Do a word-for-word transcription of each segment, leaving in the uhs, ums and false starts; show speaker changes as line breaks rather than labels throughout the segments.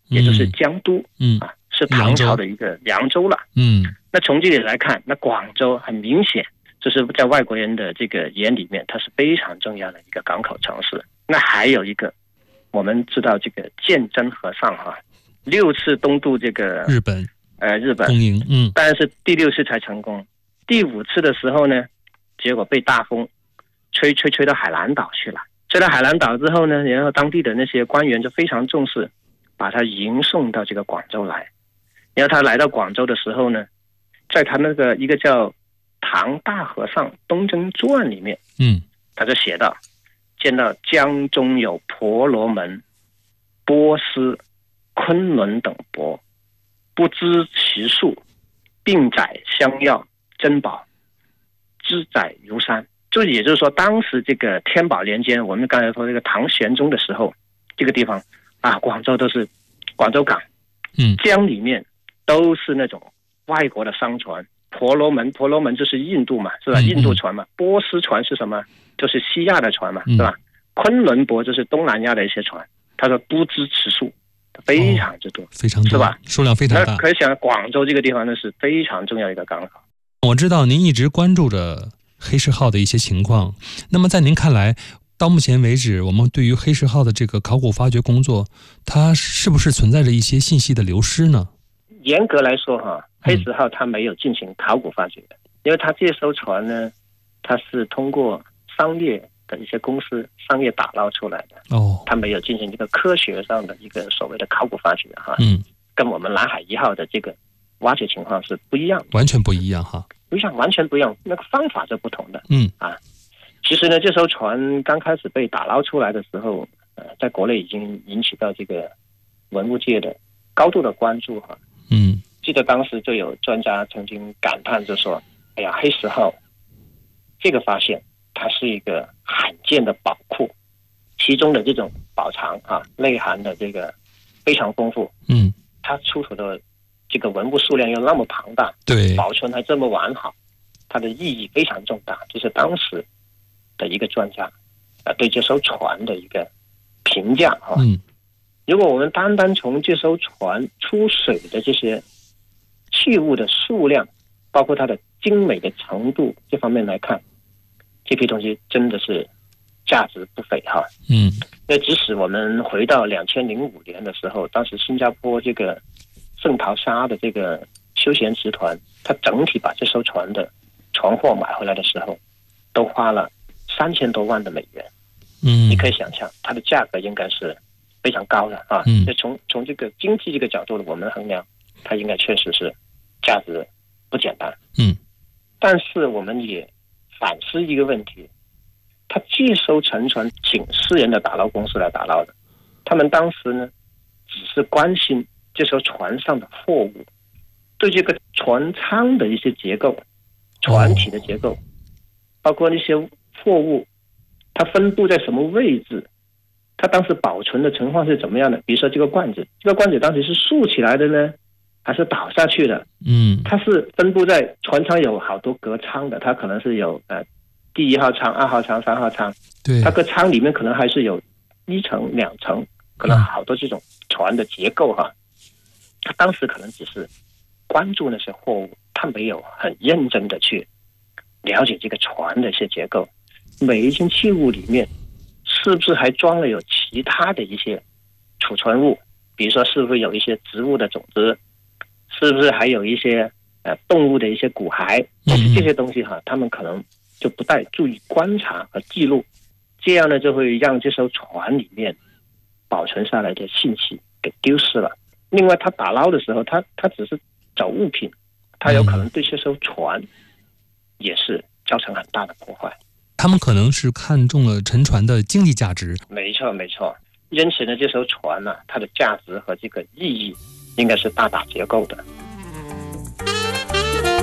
也就是江都，
嗯
啊，是唐朝的一个凉州了。
嗯，
那从这里来看，那广州很明显就是在外国人的这个眼里面，它是非常重要的一个港口城市。那还有一个，我们知道这个鉴真和尚哈，六次东渡这个
日本，
呃日本
东瀛，嗯，
但是第六次才成功，第五次的时候呢，结果被大风吹吹吹到海南岛去了。吹到海南岛之后呢，然后当地的那些官员就非常重视，把他迎送到这个广州来。然后他来到广州的时候呢，在他那个一个叫《唐大和尚东征传》里面，
嗯，
他就写到，见到江中有婆罗门、波斯、昆仑等国，不知其数，并载香药珍宝，之载如山。就也就是说，当时这个天宝年间，我们刚才说这个唐玄宗的时候，这个地方啊，广州都是广州港，
嗯，
江里面都是那种外国的商船，婆罗门，婆罗门就是印度嘛，是吧？
嗯、
印度船嘛。波斯船是什么？就是西亚的船嘛，
嗯、
是吧？昆仑泊就是东南亚的一些船。他说不知其数，非常之多，
哦、非常多，
是吧？
数量非常大。
那可以想，广州这个地方呢是非常重要的一个港口。
我知道您一直关注着黑石号的一些情况，那么在您看来，到目前为止，我们对于黑石号的这个考古发掘工作，它是不是存在着一些信息的流失呢？
严格来说哈，黑石号它没有进行考古发掘，嗯、因为它这艘船呢，它是通过商业的一些公司商业打捞出来的，
哦，
它没有进行一个科学上的一个所谓的考古发掘哈，
嗯，
跟我们南海一号的这个挖掘情况是不一样的，
完全不一样哈，
不一样，完全不一样，那个方法是不同的，
嗯
啊，其实呢，这艘船刚开始被打捞出来的时候，呃，在国内已经引起到这个文物界的高度的关注哈，
嗯，
记得当时就有专家曾经感叹就说：“哎呀，黑石号这个发现，它是一个罕见的宝库，其中的这种宝藏啊，内涵的这个非常丰富。
嗯，
它出土的这个文物数量又那么庞大，
对，
保存还这么完好，它的意义非常重大。这是当时的一个专家啊、呃、对这艘船的一个评价啊。
嗯，
如果我们单单从这艘船出水的这些器物的数量，包括它的精美的程度这方面来看，这批东西真的是价值不菲哈。
嗯，
那即使我们回到两千零五年的时候，当时新加坡这个圣淘沙的这个休闲集团，它整体把这艘船的船货买回来的时候，都花了三千多万的美元。
嗯，
你可以想象它的价格应该是非常高的啊。
嗯，
就从从这个经济这个角度我们衡量，它应该确实是价值不简单。
嗯，
但是我们也反思一个问题，他这艘沉船请私人的打捞公司来打捞的，他们当时呢只是关心这艘船上的货物，对这个船舱的一些结构、船体的结构，哦、包括那些货物它分布在什么位置，它当时保存的情况是怎么样的。比如说这个罐子，这个罐子当时是竖起来的呢，还是倒下去的？
嗯，
它是分布在船舱有好多隔舱的，它可能是有呃第一号舱、二号舱、三号舱，
对，
它个舱里面可能还是有一层、两层，可能好多这种船的结构哈。他当时可能只是关注那些货物，他没有很认真的去了解这个船的一些结构，每一件器物里面是不是还装了有其他的一些储存物，比如说是不是有一些植物的种子，是不是还有一些呃动物的一些骨骸，这些东西哈，他们可能就不太注意观察和记录，这样呢就会让这艘船里面保存下来的信息给丢失了。另外他打捞的时候，他他只是找物品，他有可能对这艘船也是造成很大的破坏。
他们可能是看中了沉船的经济价值。没
错没错，因此呢，这艘船呢、啊，它的价值和这个意义应该是大打折扣的。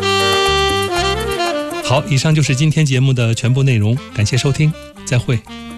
好，以上就是今天节目的全部内容，感谢收听，再会。